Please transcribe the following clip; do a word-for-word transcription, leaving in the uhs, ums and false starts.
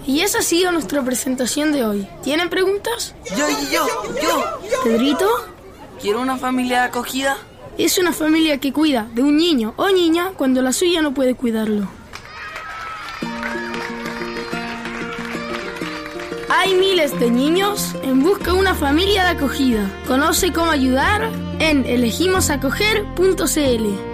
Y esa ha sido nuestra presentación de hoy. ¿Tienen preguntas? Yo, yo, yo. ¿Pedrito? ¿Quiero una familia acogida? Es una familia que cuida de un niño o niña cuando la suya no puede cuidarlo. Hay miles de niños en busca de una familia de acogida. Conoce cómo ayudar en elegimos acoger punto c l.